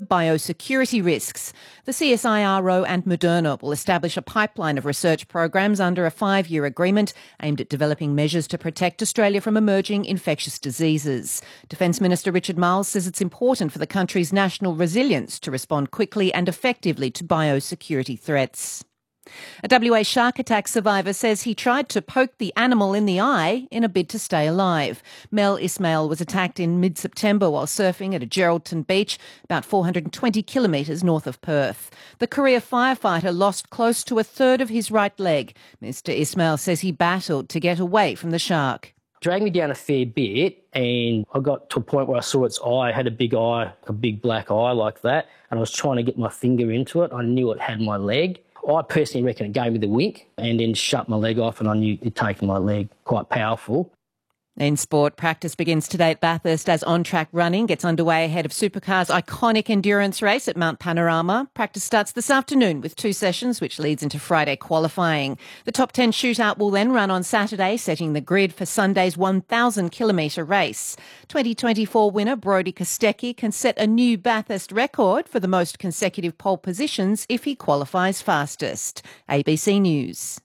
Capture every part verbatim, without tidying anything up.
biosecurity risks. The C S I R O and Moderna will establish a pipeline of research programs under a five-year agreement aimed at developing measures to protect Australia from emerging infectious diseases. Defence Minister Richard Marles says it's important for the country's national resilience to respond quickly and effectively to biosecurity threats. A W A shark attack survivor says he tried to poke the animal in the eye in a bid to stay alive. Mel Ismail was attacked in mid-September while surfing at a Geraldton beach, about four hundred twenty kilometres north of Perth. The career firefighter lost close to a third of his right leg. Mister Ismail says he battled to get away from the shark. Dragged me down a fair bit, and I got to a point where I saw its eye. It had a big eye, a big black eye like that, and I was trying to get my finger into it. I knew it had my leg. I personally reckon it gave me the wink and then shut my leg off, and I knew it'd taken my leg. Quite powerful. In sport, practice begins today at Bathurst as on-track running gets underway ahead of Supercar's iconic endurance race at Mount Panorama. Practice starts this afternoon with two sessions, which leads into Friday qualifying. The top ten shootout will then run on Saturday, setting the grid for Sunday's one thousand kilometre race. twenty twenty-four winner Brodie Kostecki can set a new Bathurst record for the most consecutive pole positions if he qualifies fastest. A B C News.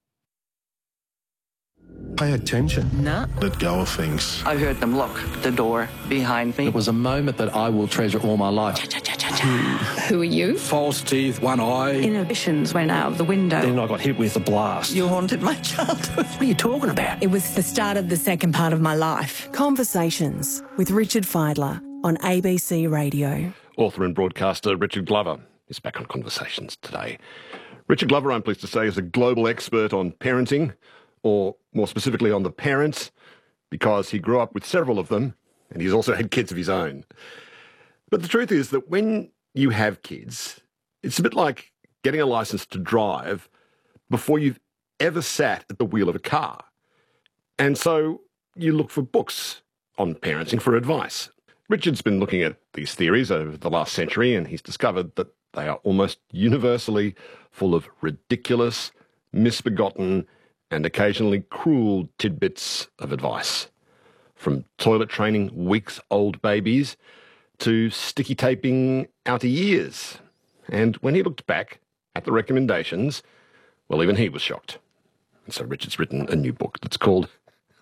Pay attention. No. Let go of things. I heard them lock the door behind me. It was a moment that I will treasure all my life. Who are you? False teeth, one eye. Inhibitions went out of the window. Then I got hit with a blast. You haunted my childhood. What are you talking about? It was the start of the second part of my life. Conversations with Richard Fidler on A B C Radio. Author and broadcaster Richard Glover is back on Conversations today. Richard Glover, I'm pleased to say, is a global expert on parenting, or more specifically on the parents, because he grew up with several of them and he's also had kids of his own. But the truth is that when you have kids, it's a bit like getting a license to drive before you've ever sat at the wheel of a car. And so you look for books on parenting for advice. Richard's been looking at these theories over the last century, and he's discovered that they are almost universally full of ridiculous, misbegotten, and occasionally cruel tidbits of advice. From toilet training weeks-old babies to sticky taping outer ears. And when he looked back at the recommendations, well, even he was shocked. And so Richard's written a new book that's called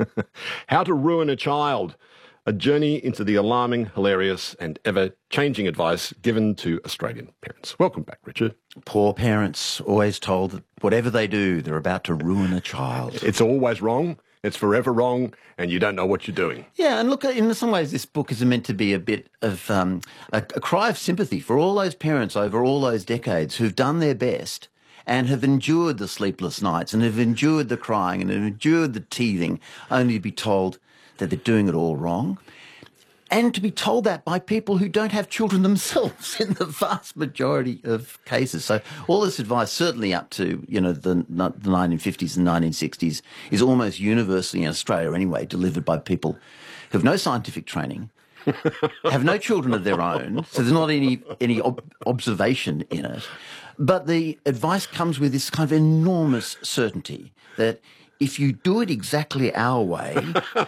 How to Ruin a Child, a journey into the alarming, hilarious and ever-changing advice given to Australian parents. Welcome back, Richard. Poor parents, always told that whatever they do, they're about to ruin a child. It's always wrong, it's forever wrong, and you don't know what you're doing. Yeah, and look, in some ways this book is meant to be a bit of um, a, a cry of sympathy for all those parents over all those decades who've done their best and have endured the sleepless nights and have endured the crying and have endured the teething, only to be told that they're doing it all wrong, and to be told that by people who don't have children themselves in the vast majority of cases. So all this advice, certainly up to, you know, the, the nineteen fifties and nineteen sixties, is almost universally in Australia anyway, delivered by people who have no scientific training, have no children of their own, so there's not any, any ob- observation in it. But the advice comes with this kind of enormous certainty that if you do it exactly our way,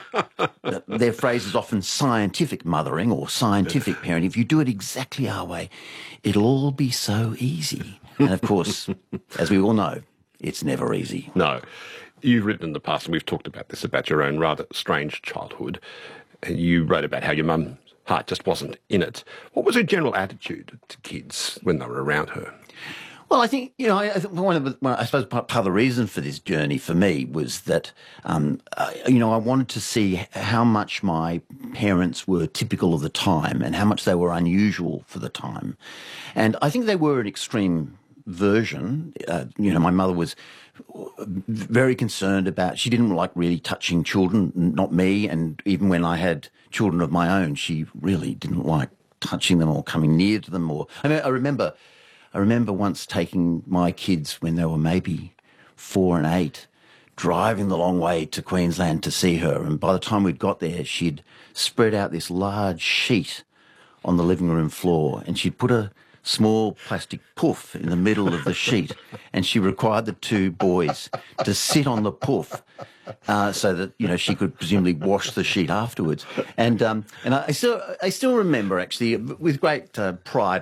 their phrase is often scientific mothering or scientific parenting. If you do it exactly our way, it'll all be so easy. And of course, as we all know, it's never easy. No. You've written in the past, and we've talked about this, about your own rather strange childhood. And you wrote about how your mum's heart just wasn't in it. What was her general attitude to kids when they were around her? Well, I think, you know, I, I, think one of the, well, I suppose part, part of the reason for this journey for me was that, um, uh, you know, I wanted to see how much my parents were typical of the time and how much they were unusual for the time. And I think they were an extreme version. Uh, you know, my mother was very concerned about, she didn't like really touching children, not me. And even when I had children of my own, she really didn't like touching them or coming near to them. Or I mean, I remember... I remember once taking my kids when they were maybe four and eight, driving the long way to Queensland to see her. And by the time we'd got there, she'd spread out this large sheet on the living room floor, and she'd put a small plastic poof in the middle of the sheet, and she required the two boys to sit on the poof uh, so that, you know, she could presumably wash the sheet afterwards. And um, and I still I still remember, actually, with great uh, pride,